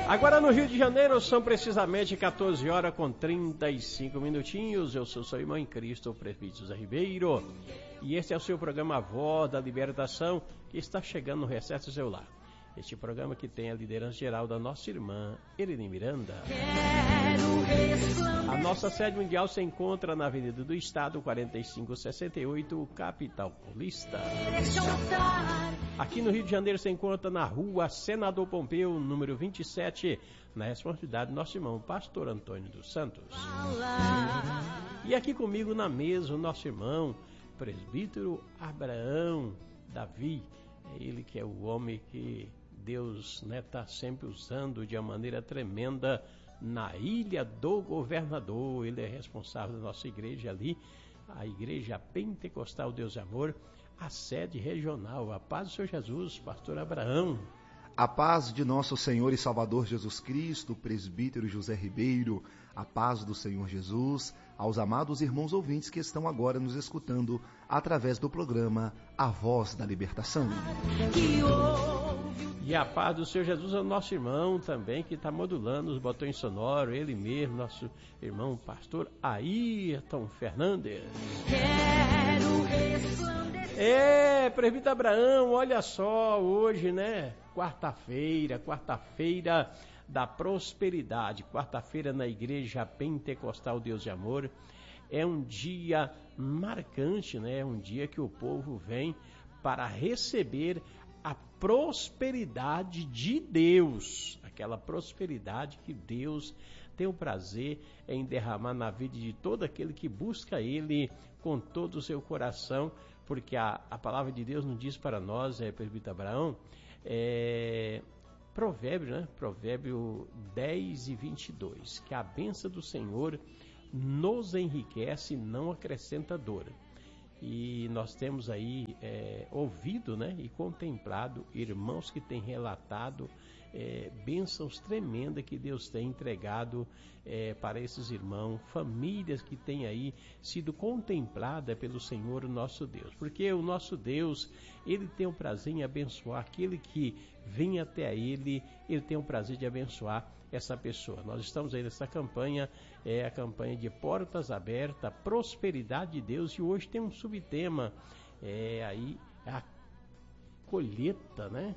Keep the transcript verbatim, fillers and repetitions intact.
Agora no Rio de Janeiro são precisamente quatorze horas com trinta e cinco minutinhos. Eu sou seu irmão em Cristo, o prefeito José Ribeiro. E este é o seu programa Voz da Libertação, que está chegando no recesso do seu lar. Este programa que tem a liderança geral da nossa irmã Irene Miranda. A nossa sede mundial se encontra na Avenida do Estado, quarenta e cinco sessenta e oito, capital paulista. Aqui no Rio de Janeiro se encontra na rua Senador Pompeu, número vinte e sete, na responsabilidade do nosso irmão Pastor Antônio dos Santos. E aqui comigo na mesa o nosso irmão presbítero Abraão Davi. É ele que é o homem que Deus está, né, sempre usando de uma maneira tremenda na Ilha do Governador. Ele é responsável da nossa igreja ali, a Igreja Pentecostal Deus e Amor, a sede regional. A paz do Senhor Jesus, pastor Abraão. A paz de nosso Senhor e Salvador Jesus Cristo, presbítero José Ribeiro, a paz do Senhor Jesus, aos amados irmãos ouvintes que estão agora nos escutando através do programa A Voz da Libertação. E a paz do Senhor Jesus é o nosso irmão também, que está modulando os botões sonoros, ele mesmo, nosso irmão pastor Ayrton Fernandes. Quero resplandecer. É, presbítero Abraão, olha só, hoje, né, quarta-feira, quarta-feira da prosperidade, quarta-feira na Igreja Pentecostal Deus e Amor, é um dia marcante, né, é um dia que o povo vem para receber a prosperidade de Deus, aquela prosperidade que Deus tem o prazer em derramar na vida de todo aquele que busca Ele com todo o seu coração, porque a, a palavra de Deus nos diz para nós, é, presbítero Abraão, é, provérbio, né? Provérbio dez e vinte e dois, que a bênção do Senhor nos enriquece e não acrescenta dor. E nós temos aí é, ouvido, né, e contemplado irmãos que têm relatado é, bênçãos tremendas que Deus tem entregado é, para esses irmãos, famílias que têm aí sido contempladas pelo Senhor nosso Deus. Porque o nosso Deus, Ele tem o prazer em abençoar aquele que vem até a Ele, Ele tem o prazer de abençoar essa pessoa. Nós estamos aí nessa campanha, é a campanha de Portas Abertas, Prosperidade de Deus, e hoje tem um subtema, é aí a colheita, né?